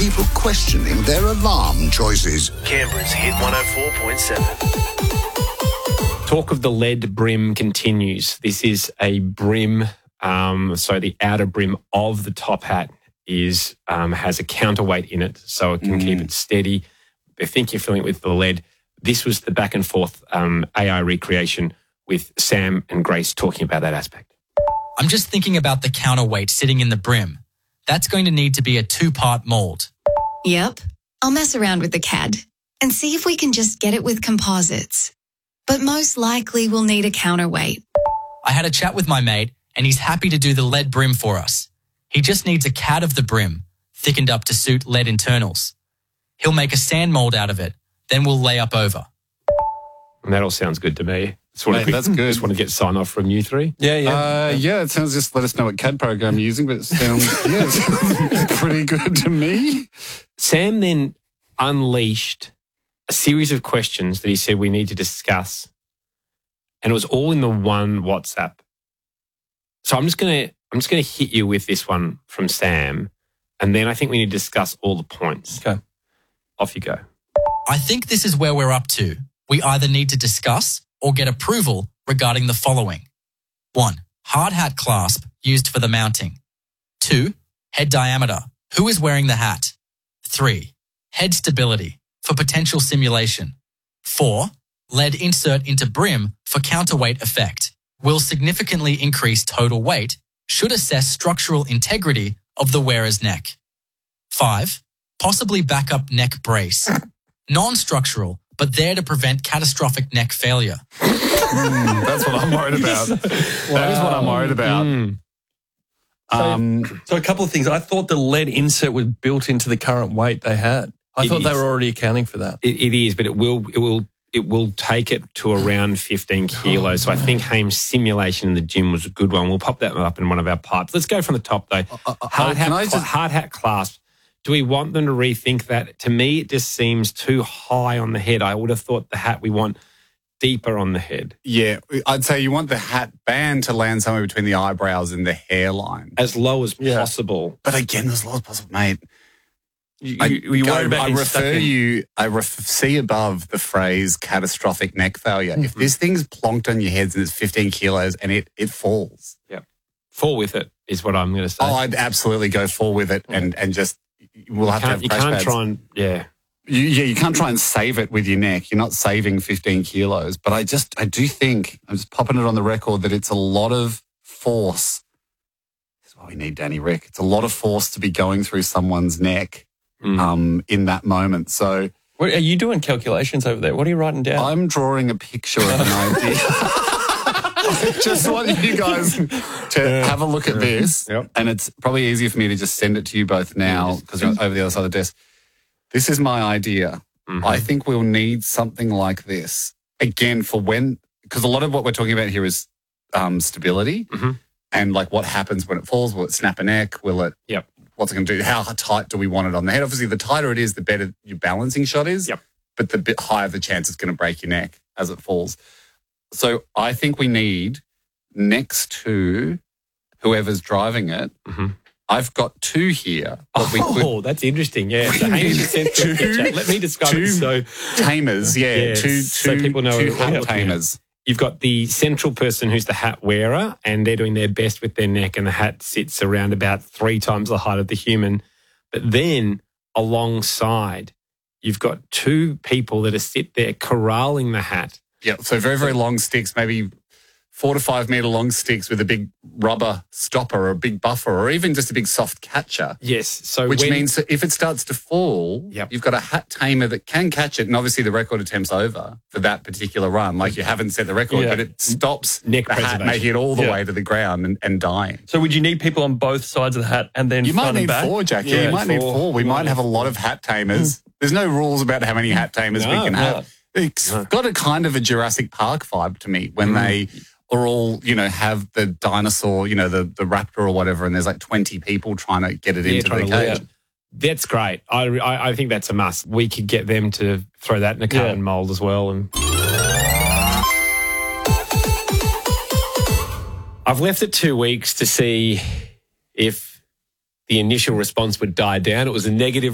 people questioning their alarm choices. Canberra's Hit 104.7. Talk of the lead brim continues. This is a brim, so the outer brim of the top hat is has a counterweight in it, so it can keep it steady. I think you're filling it with the lead. This was the back and forth AI recreation with Sam and Grace talking about that aspect. I'm just thinking about the counterweight sitting in the brim. That's going to need to be a 2-part mould. Yep. I'll mess around with the CAD and see if we can just get it with composites. But most likely we'll need a counterweight. I had a chat with my mate and he's happy to do the lead brim for us. He just needs a CAD of the brim, thickened up to suit lead internals. He'll make a sand mould out of it, then we'll lay up over. And that all sounds good to me. That's good. Just want to get sign off from you three. Yeah, it sounds, just let us know what CAD program you're using, but it sounds it's pretty good to me. Sam then unleashed a series of questions that he said we need to discuss, and it was all in the one WhatsApp. So I'm just gonna hit you with this one from Sam, and then I think we need to discuss all the points. Okay. Off you go. I think this is where we're up to. We either need to discuss or get approval regarding the following. 1. Hard hat clasp used for the mounting. 2. Head diameter. Who is wearing the hat? 3. Head stability for potential simulation. 4. Lead insert into brim for counterweight effect. Will significantly increase total weight. Should assess structural integrity of the wearer's neck. 5. Possibly backup neck brace. Non-structural, but there to prevent catastrophic neck failure. That's what I'm worried about. That is what I'm worried about. So a couple of things. I thought the lead insert was built into the current weight they had. I thought they were already accounting for that. It is, but it will take it to around 15 kilos. So I think Haim's simulation in the gym was a good one. We'll pop that up in one of our pipes. Let's go from the top, though. Hard hat clasp. Do we want them to rethink that? To me, it just seems too high on the head. I would have thought the hat we want deeper on the head. Yeah, I'd say you want the hat band to land somewhere between the eyebrows and the hairline. As low as possible. But again, as low as possible, mate. I see above the phrase catastrophic neck failure. If this thing's plonked on your heads and it's 15 kilos and it falls. Yeah. Fall with it is what I'm going to say. Oh, I'd absolutely go fall with it and just, we'll have to have crash pads. You can't try and save it with your neck. You're not saving 15 kilos. But I do think, I'm just popping it on the record, that it's a lot of force. This is what we need, Danny Rick. It's a lot of force to be going through someone's neck in that moment. So, what, are you doing calculations over there? What are you writing down? I'm drawing a picture of an idea. I just want you guys to have a look at this. Yep. And it's probably easier for me to just send it to you both now because you're over the other side of the desk. This is my idea. I think we'll need something like this. Again, because a lot of what we're talking about here is stability and like what happens when it falls. Will it snap a neck? Will it, what's it going to do? How tight do we want it on the head? Obviously, the tighter it is, the better your balancing shot is. Yep. But the bit higher the chance it's going to break your neck as it falls. So I think we need, next to whoever's driving it, I've got 2 here. That's interesting. Yeah. So let me describe it. So tamers, so people know 2 hat tamers. You've got the central person who's the hat wearer, and they're doing their best with their neck, and the hat sits around about 3 times the height of the human. But then alongside, you've got 2 people that are sit there corralling the hat. Yeah, so very, very long sticks, maybe 4 to 5 metre long sticks with a big rubber stopper or a big buffer or even just a big soft catcher. Yes. So which means that if it starts to fall, you've got a hat tamer that can catch it. And obviously the record attempt's over for that particular run. Like you haven't set the record, but it stops neck the hat making it all the way to the ground and dying. So would you need people on both sides of the hat and then you front might need and back? 4, Jack. Yeah, you might need 4. We might have a lot of hat tamers. There's no rules about how many hat tamers we can have. It's got a kind of a Jurassic Park vibe to me when they are all, have the dinosaur, the raptor or whatever, and there's like 20 people trying to get it into the cage. That's great. I think that's a must. We could get them to throw that in a carton mould as well. And I've left it 2 weeks to see if the initial response would die down. It was a negative